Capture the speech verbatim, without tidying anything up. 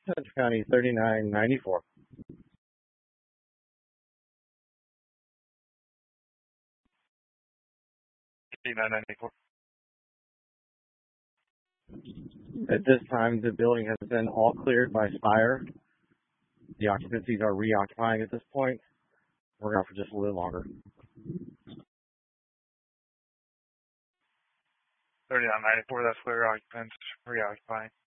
Central County thirty-nine ninety-four. thirty-nine ninety-four. At this time, the building has been all cleared by Spire. The occupancies are reoccupying at this point. We're going for just a little longer. thirty-nine ninety-four, that's clear occupants reoccupying.